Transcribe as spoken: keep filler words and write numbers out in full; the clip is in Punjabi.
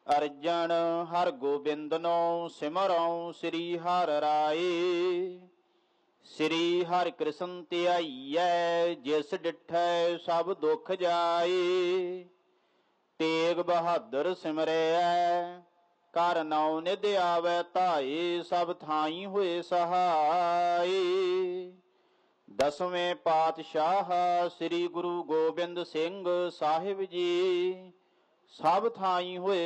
ਅਰਜਨ ਹਰ ਗੋਬਿੰਦਨੋ ਸਿਮਰਉ ਸ੍ਰੀ ਹਰਿ ਰਾਏ। ਸ੍ਰੀ ਹਰਿ ਕ੍ਰਿਸ਼ਨ ਧਿਆਈਐ ਜਿਸ ਡਿਠੈ ਸਭ ਦੁਖ ਜਾਏ। ਤੇਗ ਬਹਾਦਰ ਸਿਮਰੈ ਕਰ ਨਉ ਨਿਧ ਆਵੈ ਧਾਏ। ਸਭ ਥਾਈ ਹੋਏ ਸਹਾਏ। ਦਸਵੇਂ ਪਾਤਸ਼ਾਹ ਸ੍ਰੀ ਗੁਰੂ ਗੋਬਿੰਦ ਸਿੰਘ ਸਾਹਿਬ ਜੀ ਸਭ ਥਾਈ ਹੋਏ